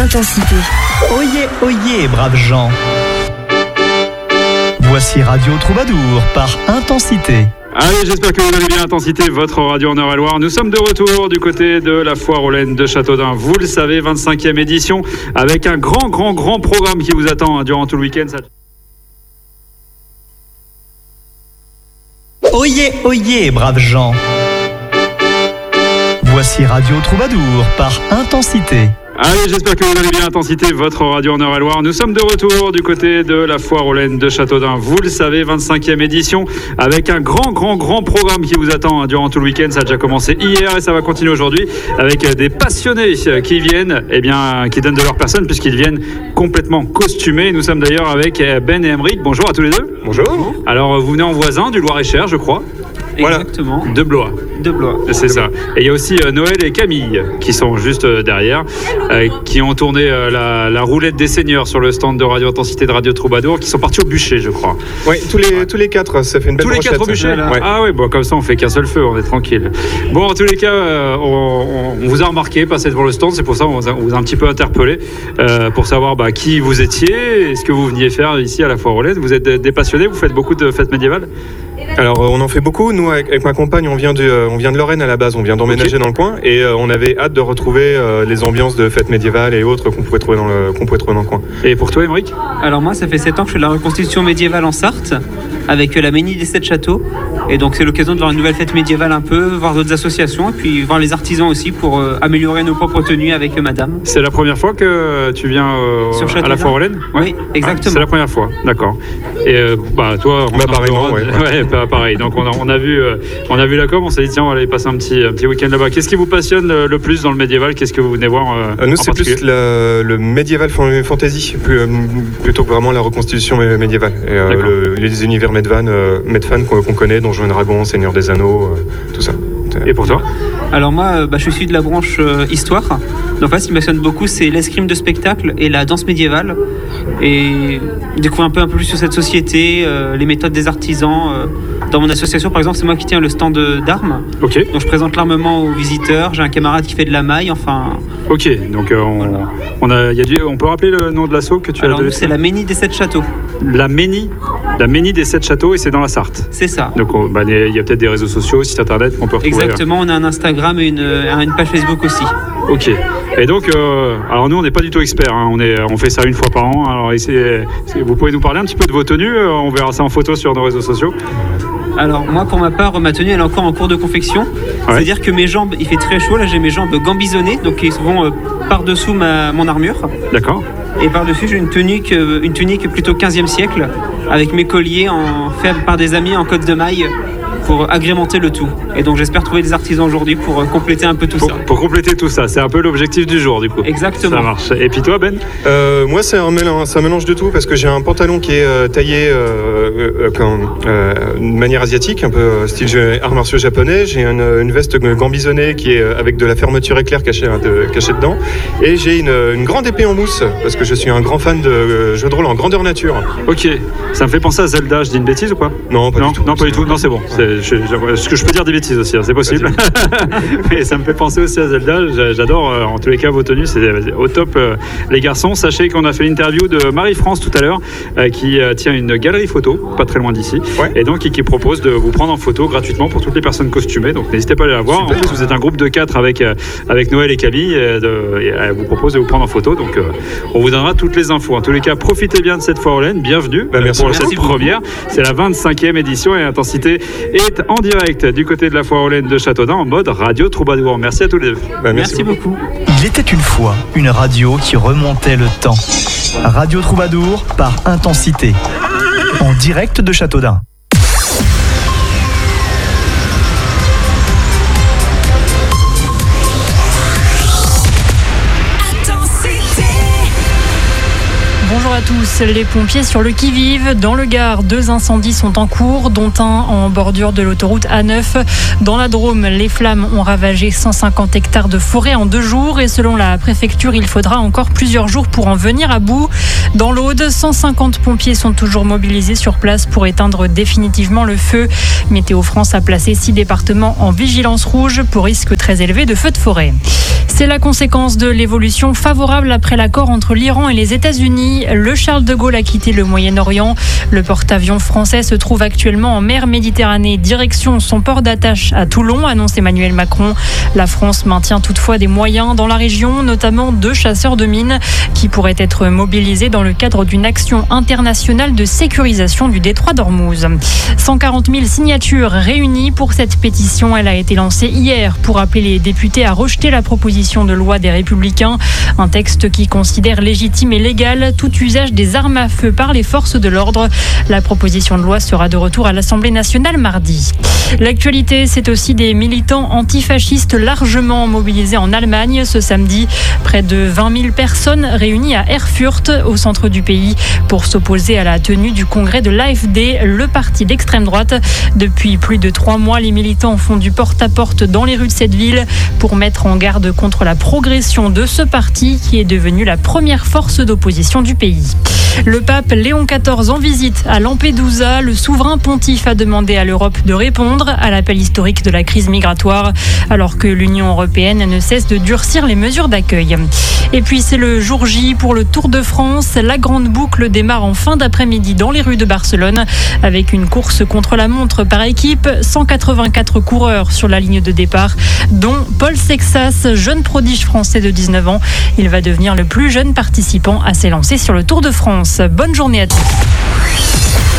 Intensité. Oyez, braves gens. Voici Radio Troubadour par Intensité. Allez, j'espère que vous allez bien. Intensité, votre radio en Eure-et-Loire. Nous sommes de retour du côté de la foire aux laines de Châteaudun. Vous le savez, 25e édition, avec un grand programme qui vous attend durant tout le week-end. Oyez, braves gens. Voici Radio Troubadour par Intensité. Allez, j'espère que vous allez bien. Intensité, votre radio en Eure-et-Loire. Nous sommes de retour du côté de la foire aux laines de Châteaudun. Vous le savez, 25e édition, avec un grand programme qui vous attend durant tout le week-end. Ça a déjà commencé hier et ça va continuer aujourd'hui avec des passionnés qui viennent, qui donnent de leur personne puisqu'ils viennent complètement costumés. Nous sommes d'ailleurs avec Ben et Emeric. Bonjour à tous les deux. Bonjour. Alors, vous venez en voisin du Loir-et-Cher, je crois. Exactement. Voilà. De Blois. C'est ça. Et il y a aussi Noël et Camille qui sont juste derrière, qui ont tourné la roulette des seigneurs sur le stand de Radio Intensité de Radio Troubadour, qui sont partis au bûcher, je crois. Oui, tous les quatre, ça fait une belle brochette. Tous les quatre au bûcher. Ouais. Ah oui, bon, comme ça on fait qu'un seul feu, on est tranquille. Bon, en tous les cas, on vous a remarqué passer devant le stand, c'est pour ça qu'on vous a un petit peu interpellé pour savoir qui vous étiez et ce que vous veniez faire ici à la foire aux laines. Vous êtes des passionnés, vous faites beaucoup de fêtes médiévales? Alors on en fait beaucoup, nous avec ma compagne on vient de Lorraine à la base, on vient d'emménager dans le coin et on avait hâte de retrouver les ambiances de fêtes médiévales et autres qu'on pouvait trouver dans le coin. Et pour toi, Emeric? Alors moi ça fait 7 ans que je fais de la reconstitution médiévale en Sarthe avec la Ménie des 7 châteaux, et donc c'est l'occasion de voir une nouvelle fête médiévale un peu, voir d'autres associations et puis voir les artisans aussi pour améliorer nos propres tenues avec madame. C'est la première fois que tu viens à la foire aux laines? Oui, exactement. C'est la première fois, d'accord. Et toi, pareillement, ouais, pareil. Donc on a vu la com, on s'est dit tiens, on va aller passer un petit week-end là-bas. Qu'est-ce qui vous passionne le plus dans le médiéval? Qu'est-ce que vous venez voir nous, c'est plus le médiéval fantasy plutôt que vraiment la reconstitution médiévale. Et les univers Medfan qu'on connaît, Donjons et Dragons, Seigneur des Anneaux, tout ça. Et pour toi? Alors moi, je suis de la branche histoire. Donc là, ce qui me passionne beaucoup, c'est l'escrime de spectacle et la danse médiévale. Et découvrir un peu plus sur cette société, les méthodes des artisans. Dans mon association, par exemple, c'est moi qui tiens le stand d'armes. Ok. Donc je présente l'armement aux visiteurs. J'ai un camarade qui fait de la maille. Enfin. Ok. Donc on peut rappeler le nom de l'assaut que tu as. Alors nous, c'est la Ménie des 7 châteaux. La Ménie des 7 châteaux, et c'est dans la Sarthe. C'est ça. Donc il y a peut-être des réseaux sociaux, site internet qu'on peut retrouver. Exactement. On a un Instagram et une page Facebook aussi. Ok. Et donc, alors nous, on n'est pas du tout experts. On fait ça une fois par an. Alors, vous pouvez nous parler un petit peu de vos tenues? On verra ça en photo sur nos réseaux sociaux. Alors moi, pour ma part, ma tenue elle est encore en cours de confection. Ouais. C'est-à-dire que mes jambes, il fait très chaud. Là, j'ai mes jambes gambisonnées, donc ils vont par-dessous mon armure. D'accord. Et par-dessus, j'ai une tunique plutôt 15e siècle, avec mes colliers faits par des amis en côte de maille, pour agrémenter le tout. Et donc j'espère trouver des artisans aujourd'hui pour compléter un peu tout ça. Pour compléter tout ça, c'est un peu l'objective du jour du coup. Exactement. Ça marche. Et puis toi, Ben? Moi c'est un mélange de tout, parce que j'ai un pantalon qui est taillé de manière asiatique, un peu style arts martiaux japonais. J'ai une veste gambisonnée qui est avec de la fermeture éclair cachée dedans. Et j'ai une grande épée en mousse, parce que je suis un grand fan de jeux de rôle en grandeur nature. Ok. Ça me fait penser à Zelda, je dis une bêtise ou quoi? Non, pas du tout. Non, pas du tout. Non, c'est bon. Est-ce que je peux dire des bêtises aussi, c'est possible. Mais ça me fait penser aussi à Zelda. J'adore en tous les cas vos tenues, c'est au top les garçons. Sachez qu'on a fait l'interview de Marie-France tout à l'heure qui tient une galerie photo pas très loin d'ici, et donc qui propose de vous prendre en photo gratuitement pour toutes les personnes costumées, donc n'hésitez pas à aller la voir. Super. En plus vous êtes un groupe de 4 avec Noël et Camille, et elle vous propose de vous prendre en photo, donc on vous donnera toutes les infos. En tous les cas, profitez bien de cette foire aux laines, bienvenue pour cette première. C'est la 25e édition et Intensité est en direct du côté de la foire aux laines de Châteaudun en mode Radio Troubadour. Merci à tous les deux. Merci beaucoup. Il était une fois une radio qui remontait le temps. Radio Troubadour par Intensité, en direct de Châteaudun. Bonjour à tous. Les pompiers sur le qui-vive. Dans le Gard, 2 incendies sont en cours, dont un en bordure de l'autoroute A9. Dans la Drôme, les flammes ont ravagé 150 hectares de forêt en 2 jours. Et selon la préfecture, il faudra encore plusieurs jours pour en venir à bout. Dans l'Aude, 150 pompiers sont toujours mobilisés sur place pour éteindre définitivement le feu. Météo France a placé 6 départements en vigilance rouge pour risque très élevé de feux de forêt. C'est la conséquence de l'évolution favorable après l'accord entre l'Iran et les États-Unis. Le Charles de Gaulle a quitté le Moyen-Orient. Le porte-avions français se trouve actuellement en mer Méditerranée, direction son port d'attache à Toulon, annonce Emmanuel Macron. La France maintient toutefois des moyens dans la région, notamment 2 chasseurs de mines qui pourraient être mobilisés dans le cadre d'une action internationale de sécurisation du détroit d'Ormuz. 140 000 signatures réunies pour cette pétition. Elle a été lancée hier pour appeler les députés à rejeter la proposition de loi des Républicains. Un texte qui considère légitime et légal tout usage des armes à feu par les forces de l'ordre. La proposition de loi sera de retour à l'Assemblée nationale mardi. L'actualité, c'est aussi des militants antifascistes largement mobilisés en Allemagne ce samedi. Près de 20 000 personnes réunies à Erfurt, au centre du pays, pour s'opposer à la tenue du congrès de l'AfD, le parti d'extrême droite. Depuis plus de 3 mois, les militants font du porte-à-porte dans les rues de cette ville pour mettre en garde contre la progression de ce parti qui est devenu la première force d'opposition du pays. Le pape Léon XIV en visite à Lampedusa. Le souverain pontife a demandé à l'Europe de répondre à l'appel historique de la crise migratoire, alors que l'Union européenne ne cesse de durcir les mesures d'accueil. Et puis c'est le jour J pour le Tour de France. La grande boucle démarre en fin d'après-midi dans les rues de Barcelone, avec une course contre la montre par équipe. 184 coureurs sur la ligne de départ, dont Paul Sexas, jeune prodige français de 19 ans. Il va devenir le plus jeune participant à s'élancer sur le Tour de France. Bonne journée à tous.